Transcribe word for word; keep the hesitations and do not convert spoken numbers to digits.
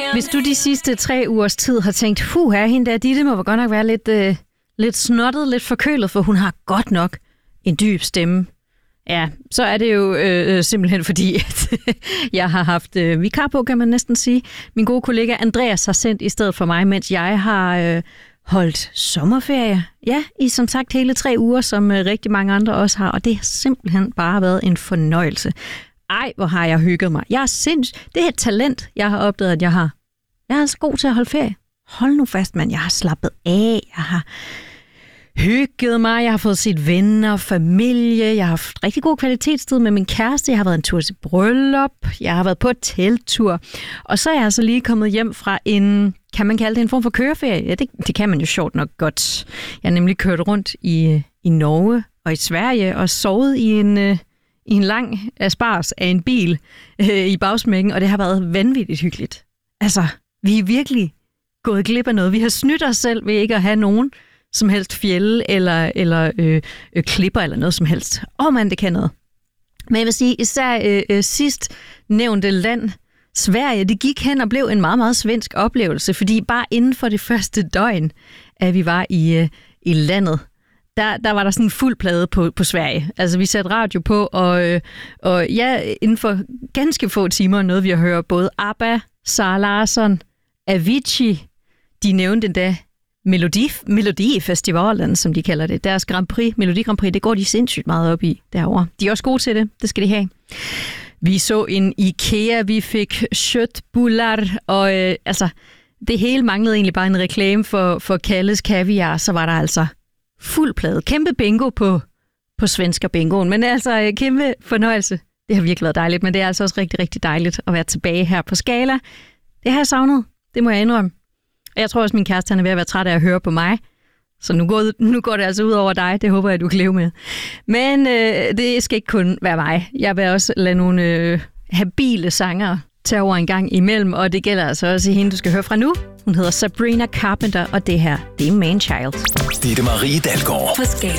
Hvis du de sidste tre ugers tid har tænkt, hu her, hende der Ditte må godt nok være lidt, øh, lidt snottet, lidt forkølet, for hun har godt nok en dyb stemme. Ja, så er det jo øh, simpelthen fordi, at jeg har haft øh, vikar på, kan man næsten sige. Min gode kollega Andreas har sendt i stedet for mig, mens jeg har øh, holdt sommerferie. Ja, i som sagt hele tre uger, som øh, rigtig mange andre også har, og det har simpelthen bare været en fornøjelse. Ej, hvor har jeg hygget mig. Jeg er sinds... Det er et talent, jeg har opdaget, at jeg har. Jeg er så god til at holde ferie. Hold nu fast, mand. Jeg har slappet af. Jeg har hygget mig. Jeg har fået set venner, familie. Jeg har haft rigtig god kvalitetstid med min kæreste. Jeg har været en tur til bryllup. Jeg har været på telttur. Og så er jeg altså lige kommet hjem fra en... Kan man kalde det en form for køreferie? Ja, det, det kan man jo sjovt nok godt. Jeg har nemlig kørt rundt i, i Norge og i Sverige og sovet i en... i en lang aspars af en bil øh, i bagsmækken, og det har været vanvittigt hyggeligt. Altså, vi er virkelig gået glip af noget. Vi har snydt os selv ved ikke at have nogen som helst fjelde eller, eller øh, øh, klipper eller noget som helst. Åh oh, mand, det kan noget. Men jeg vil sige, især øh, øh, sidst nævnte land, Sverige, det gik hen og blev en meget, meget svensk oplevelse, fordi bare inden for det første døgn, at vi var i, øh, i landet, Der, der var der sådan en fuld plade på, på Sverige. Altså, vi satte radio på, og, øh, og ja, inden for ganske få timer nåede vi at høre både ABBA, Sara Larsson, Avicii. De nævnte endda Melodi, Melodifestivalen, som de kalder det. Deres Grand Prix, Melodi Grand Prix, det går de sindssygt meget op i derovre. De er også gode til det, det skal de have. Vi så en IKEA, vi fik köttbullar, og øh, altså, det hele manglede egentlig bare en reklame for, for Kalles Kaviar, så var der altså fuld plade. Kæmpe bingo på, på svensker bingoen, men altså kæmpe fornøjelse. Det har virkelig været dejligt, men det er altså også rigtig, rigtig dejligt at være tilbage her på Skala. Det har jeg savnet, det må jeg indrømme. Og jeg tror også, min kæreste han er ved at være træt af at høre på mig, så nu går, nu går det altså ud over dig. Det håber jeg, du kan leve med. Men øh, det skal ikke kun være mig. Jeg vil også lade nogle øh, habile sanger tage over en gang imellem, og det gælder altså også hende, du skal høre fra nu. Hun hedder Sabrina Carpenter, og det her, det er Man Child. Ditte Marie Dalgaard. På Skala.